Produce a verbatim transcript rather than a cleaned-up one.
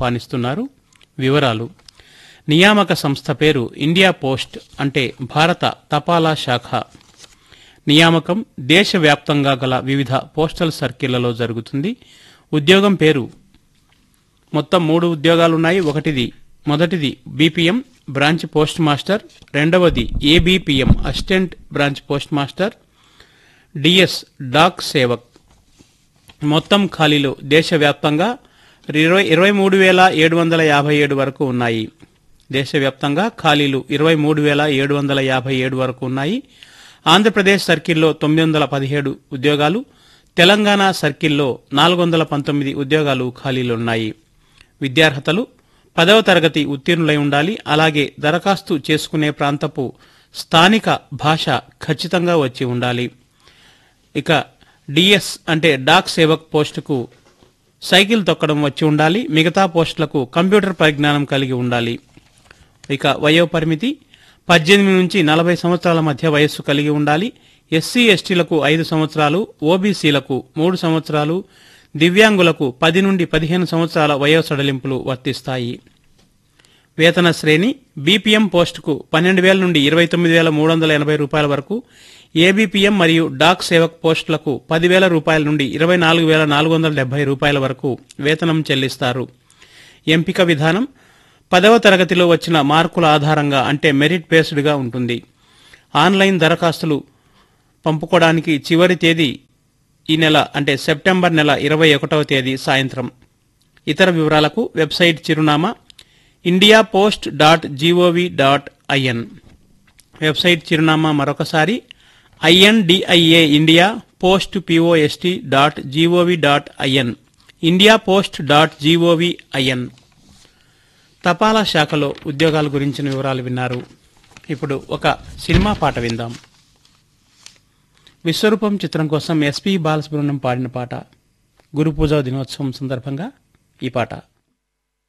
ఆహ్వానిస్తున్నారు. వివరాలు: నియామక సంస్థ పేరు ఇండియా పోస్ట్ అంటే భారత తపాలా శాఖ. నియామకం దేశవ్యాప్తంగా గల వివిధ పోస్టల్ సర్కిళ్లలో జరుగుతుంది. ఉద్యోగం పేరు మొత్తం మూడు ఉద్యోగాలున్నాయి. ఒకటిది మొదటిది బీపీఎం బ్రాంచ్ పోస్ట్ మాస్టర్, రెండవది ABPM assistant branch post master, DS dock Sevak. మొత్తం ఖాళీలు దేశవ్యాప్తంగా ఇరవై ఇరవై మూడు వేల ఏడు వందల యాభై ఏడు వరకు ఉన్నాయి. దేశవ్యాప్తంగా ఖాళీలు ఇరవై మూడు వేల ఏడు వందల యాభై ఏడు వరకు ఉన్నాయి. ఆంధ్రప్రదేశ్ సర్కిల్లో తొమ్మిది వందల పదిహేడు ఉద్యోగాలు, తెలంగాణ సర్కిల్లో నాలుగు వందల పంతొమ్మిది ఉద్యోగాలు ఖాళీలున్నాయి. విద్యార్హతలు పదవ తరగతి ఉత్తీర్ణులై ఉండాలి. అలాగే దరఖాస్తు చేసుకునే ప్రాంతపు స్థానిక భాష ఖచ్చితంగా వచ్చి ఉండాలి. ఇక డిఎస్ అంటే డాక్ సేవక్ పోస్టుకు సైకిల్ తొక్కడం వచ్చి ఉండాలి. మిగతా పోస్టులకు కంప్యూటర్ పరిజ్ఞానం కలిగి ఉండాలి. ఇక వయోపరిమితి పద్దెనిమిది నుంచి నలభై సంవత్సరాల మధ్య వయస్సు కలిగి ఉండాలి. ఎస్సీ ఎస్టీలకు ఐదు సంవత్సరాలు, ఓబీసీలకు మూడు సంవత్సరాలు, దివ్యాంగులకు పది నుండి పదిహేను సంవత్సరాల వయో సడలింపులు వర్తిస్తాయి. వేతన శ్రేణి బీపీఎం పోస్టుకు పన్నెండు వేల నుండి ఇరవై తొమ్మిది వేల మూడు వందల ఎనభై రూపాయల వరకు, ఏబీపీఎం మరియు డాక్ సేవక్ పోస్టులకు పదివేల రూపాయల నుండి ఇరవై నాలుగు వేల నాలుగు వందల డెబ్బై రూపాయల వరకు వేతనం చెల్లిస్తారు. ఎంపిక విధానం పదవ తరగతిలో వచ్చిన మార్కుల ఆధారంగా అంటే మెరిట్ బేస్డ్గా ఉంటుంది. ఆన్లైన్ దరఖాస్తులు పంపుకోవడానికి చివరి తేదీ ఈ నెల అంటే సెప్టెంబర్ నెల ఇరవై ఒకటవ తేదీ సాయంత్రం. ఇతర వివరాలకు వెబ్సైట్ చిరునామా India post dot GOV dot IN. Website చిరునామా మరొకసారి India India post పిఓఎస్టీ dot GOV dot IN, India post dot GOV IN. తపాలా శాఖలో ఉద్యోగాల గురించిన వివరాలు విన్నారు. ఇప్పుడు ఒక సినిమా పాట విందాం. విశ్వరూపం చిత్రం కోసం ఎస్పి బాలసుబ్రహ్మణ్యం పాడిన పాట. గురు పూజ దినోత్సవం సందర్భంగా ఈ పాట.